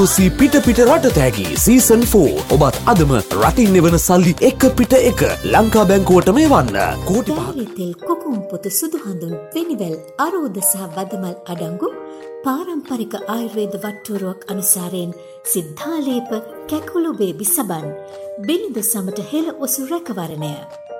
පිට රට තෑගි සීසන් 4 ඔබත් අදම රටින් එවන සල්ලි එක පිට එක ලංකා බැංකුවටම එවන්න. කෝටි තෙල් කොකුම් පොත සුදු හඳුන් වෙනිවැල් අරෝද සහ වදමල් අඩංගු පාරම්පරික ආයුර්වේද වට්ටුරුවක් අනුසාරයෙන් සිද්ධාලේප කැකුළු බේබි සබන් බිලිඳ සමට හෙළ ඔසු රැකවරණය.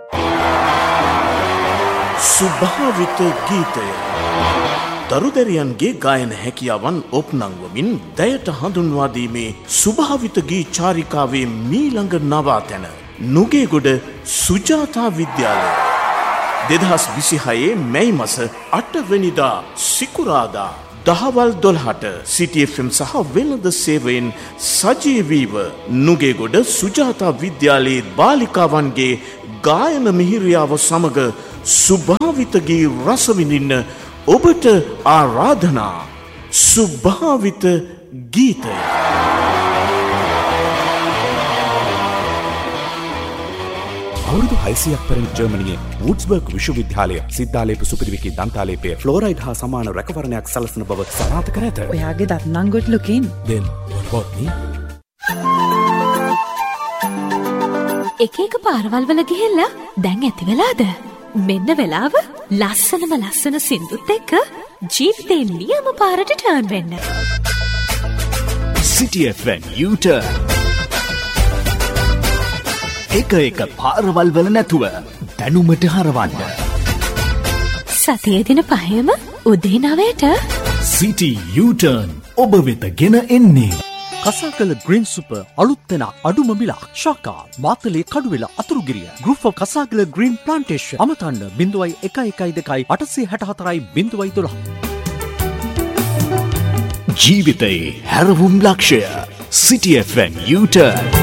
සුභාවිත ගීතය දරුදැරියන්ගේ ගායන හැකියාවන් ඔප්නංවමින් දැයට හඳුන්වා දීමේ සුභාවිත ගී චාරිකාවේ මීළඟ නවාතැන නුගේගොඩ සුජාතා විද්‍යාලය 2026 මැයි මාස 8 වෙනිදා සිකුරාදා දහවල් 12ට City FM සහ වෙළඳ සේවයෙන් සජීවීව නුගේගොඩ සුජාතා විද්‍යාලයේ බාලිකාවන්ගේ ගායන මිහිරියාව සමග සුභාවිත ගී රස විඳින්න ඔබට ආරාධනා. සුභාවිත ගීතය. අවුරුදු 600ක් පැරණි ජර්මනියේ වුඩ්ස්බර්ග් විශ්වවිද්‍යාලය සිද්ධාලේප සුපිරිවිකි දන්තාලේපය ෆ්ලෝරයිඩ් හා සමාන රැකවරණයක් සලසන බව සනාථ කර ඇත. ඔයාගේ දත් නම් good looking. Then what about me? එක පාරවල් වල ගිහිල්ලා දැන් ඇති වෙලාද? මෙන්න වෙලාව ලස්සන සින්දුත් එක්ක ජීවිතේ නියම පාරට ටර්න් වෙන්න. City FM U-turn. එක පාරවල් වල නැතුව දැනුමට හරවන්න. සතියේ දින පහේම උදේ 9ට City U-turn ඔබ වෙත ගෙන එන්නේ. කසාකල ග්‍රීන් සුපර් අලුත් තැන අඩුම මිලක් ශාකා Matale Kaduwela Athurugiriya group of කසාකල green plantation අමතන්න 0112 874 ජීවිතයේ හැරවුම් ලක්ෂය City FM U-turn.